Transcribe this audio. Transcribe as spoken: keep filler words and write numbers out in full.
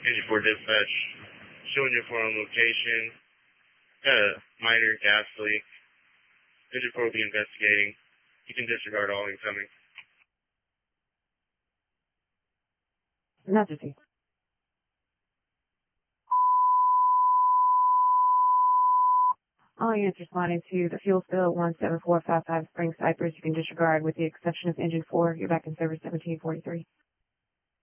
Engine four dispatch, showing you for on location. Got a minor gas leak. Engine four will be investigating. You can disregard all incoming. Necessity. All units responding to the fuel spill one seven four five five Spring Cypress, you can disregard with the exception of engine four. You're back in service seventeen forty-three.